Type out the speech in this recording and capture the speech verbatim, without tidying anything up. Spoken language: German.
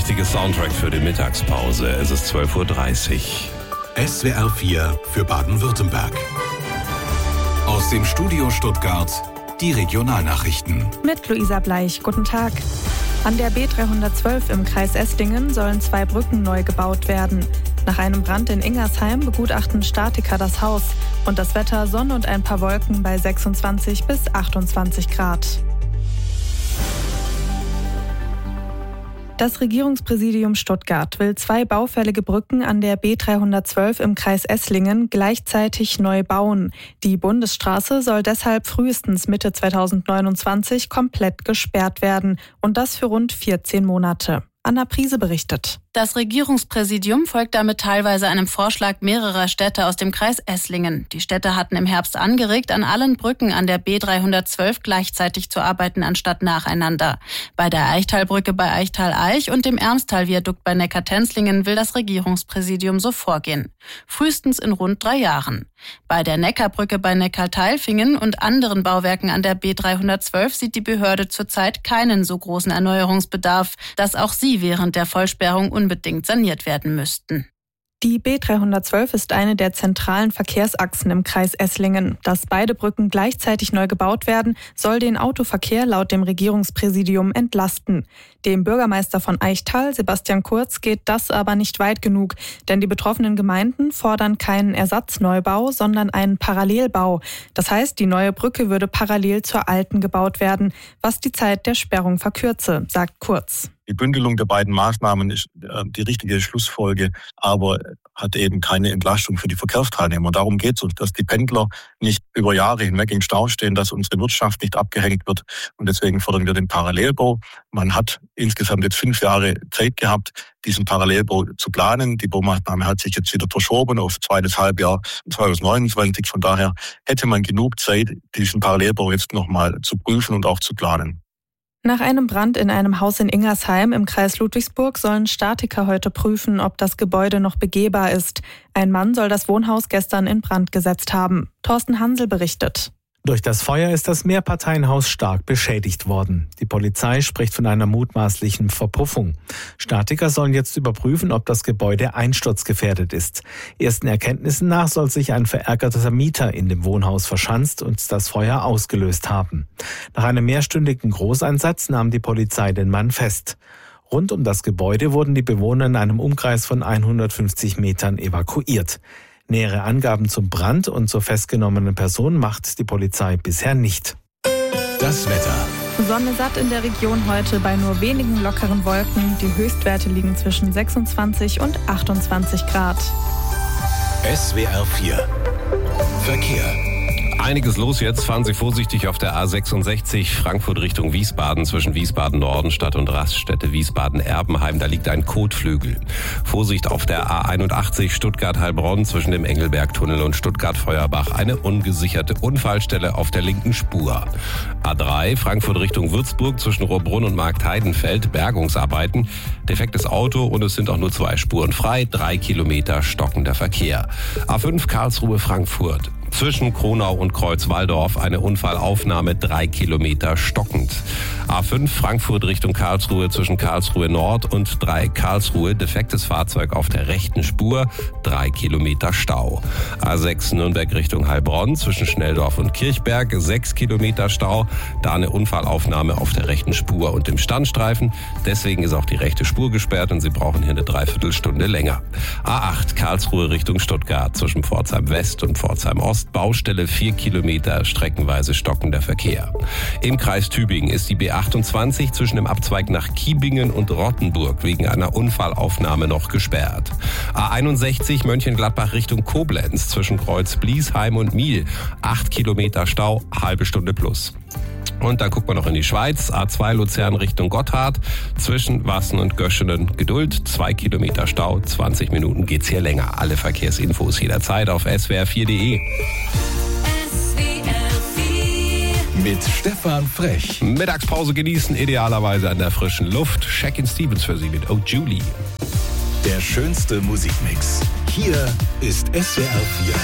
richtige Soundtrack für die Mittagspause. Es ist zwölf Uhr dreißig. S W R vier für Baden-Württemberg. Aus dem Studio Stuttgart die Regionalnachrichten. Mit Luisa Bleich. Guten Tag. An der B dreihundertzwölf im Kreis Esslingen sollen zwei Brücken neu gebaut werden. Nach einem Brand in Ingersheim begutachten Statiker das Haus. Und das Wetter: Sonne und ein paar Wolken bei sechsundzwanzig bis achtundzwanzig Grad. Das Regierungspräsidium Stuttgart will zwei baufällige Brücken an der B dreihundertzwölf im Kreis Esslingen gleichzeitig neu bauen. Die Bundesstraße soll deshalb frühestens Mitte zweitausendneunundzwanzig komplett gesperrt werden. Und das für rund vierzehn Monate. Anna Priese berichtet. Das Regierungspräsidium folgt damit teilweise einem Vorschlag mehrerer Städte aus dem Kreis Esslingen. Die Städte hatten im Herbst angeregt, an allen Brücken an der B dreihundertzwölf gleichzeitig zu arbeiten, anstatt nacheinander. Bei der Eichtalbrücke bei Eichtal-Eich und dem Ermstal-Viadukt bei Neckar-Tenzlingen will das Regierungspräsidium so vorgehen. Frühestens in rund drei Jahren. Bei der Neckarbrücke bei Neckar-Teilfingen und anderen Bauwerken an der B dreihundertzwölf sieht die Behörde zurzeit keinen so großen Erneuerungsbedarf, dass auch sie während der Vollsperrung unbedingt saniert werden müssten. Die B dreihundertzwölf ist eine der zentralen Verkehrsachsen im Kreis Esslingen. Dass beide Brücken gleichzeitig neu gebaut werden, soll den Autoverkehr laut dem Regierungspräsidium entlasten. Dem Bürgermeister von Eichtal, Sebastian Kurz, geht das aber nicht weit genug, denn die betroffenen Gemeinden fordern keinen Ersatzneubau, sondern einen Parallelbau. Das heißt, die neue Brücke würde parallel zur alten gebaut werden, was die Zeit der Sperrung verkürze, sagt Kurz. Die Bündelung der beiden Maßnahmen ist die richtige Schlussfolge, aber hat eben keine Entlastung für die Verkehrsteilnehmer. Darum geht es uns, dass die Pendler nicht über Jahre hinweg im Stau stehen, dass unsere Wirtschaft nicht abgehängt wird. Und deswegen fordern wir den Parallelbau. Man hat insgesamt jetzt fünf Jahre Zeit gehabt, diesen Parallelbau zu planen. Die Baumaßnahme hat sich jetzt wieder verschoben auf zweites Halbjahr zweitausendneunundzwanzig. Von daher hätte man genug Zeit, diesen Parallelbau jetzt nochmal zu prüfen und auch zu planen. Nach einem Brand in einem Haus in Ingersheim im Kreis Ludwigsburg sollen Statiker heute prüfen, ob das Gebäude noch begehbar ist. Ein Mann soll das Wohnhaus gestern in Brand gesetzt haben. Thorsten Hansel berichtet. Durch das Feuer ist das Mehrparteienhaus stark beschädigt worden. Die Polizei spricht von einer mutmaßlichen Verpuffung. Statiker sollen jetzt überprüfen, ob das Gebäude einsturzgefährdet ist. Ersten Erkenntnissen nach soll sich ein verärgerter Mieter in dem Wohnhaus verschanzt und das Feuer ausgelöst haben. Nach einem mehrstündigen Großeinsatz nahm die Polizei den Mann fest. Rund um das Gebäude wurden die Bewohner in einem Umkreis von hundertfünfzig Metern evakuiert. Nähere Angaben zum Brand und zur festgenommenen Person macht die Polizei bisher nicht. Das Wetter. Sonne satt in der Region heute bei nur wenigen lockeren Wolken. Die Höchstwerte liegen zwischen sechsundzwanzig und achtundzwanzig Grad. S W R vier. Verkehr. Einiges los jetzt. Fahren Sie vorsichtig auf der A sechsundsechzig Frankfurt Richtung Wiesbaden zwischen Wiesbaden-Norden, Stadt- und Raststätte Wiesbaden-Erbenheim. Da liegt ein Kotflügel. Vorsicht auf der A einundachtzig Stuttgart-Heilbronn zwischen dem Engelbergtunnel und Stuttgart-Feuerbach. Eine ungesicherte Unfallstelle auf der linken Spur. A drei Frankfurt Richtung Würzburg zwischen Rohrbrunn und Marktheidenfeld. Bergungsarbeiten. Defektes Auto und es sind auch nur zwei Spuren frei. Drei Kilometer stockender Verkehr. A fünf Karlsruhe-Frankfurt. Zwischen Kronau und Kreuzwaldorf eine Unfallaufnahme, drei Kilometer stockend. A fünf Frankfurt Richtung Karlsruhe zwischen Karlsruhe Nord und drei Karlsruhe. Defektes Fahrzeug auf der rechten Spur, drei Kilometer Stau. A sechs Nürnberg Richtung Heilbronn zwischen Schnelldorf und Kirchberg, sechs Kilometer Stau. Da eine Unfallaufnahme auf der rechten Spur und im Standstreifen. Deswegen ist auch die rechte Spur gesperrt und Sie brauchen hier eine Dreiviertelstunde länger. A acht Karlsruhe Richtung Stuttgart zwischen Pforzheim West und Pforzheim Ost. Baustelle vier Kilometer, streckenweise stockender Verkehr. Im Kreis Tübingen ist die B achtundzwanzig zwischen dem Abzweig nach Kiebingen und Rottenburg wegen einer Unfallaufnahme noch gesperrt. A einundsechzig Mönchengladbach Richtung Koblenz zwischen Kreuz Bliesheim und Miel. acht Kilometer Stau, halbe Stunde plus. Und dann guckt man noch in die Schweiz. A zwei Luzern Richtung Gotthard. Zwischen Wassen und Göschenen Geduld. Zwei Kilometer Stau. zwanzig Minuten geht's hier länger. Alle Verkehrsinfos jederzeit auf S W R vier punkt de. S W R vier. Mit Stefan Frech. Mittagspause genießen, idealerweise an der frischen Luft. Shakin' Stevens für Sie mit Oh Julie. Der schönste Musikmix. Hier ist S W R vier.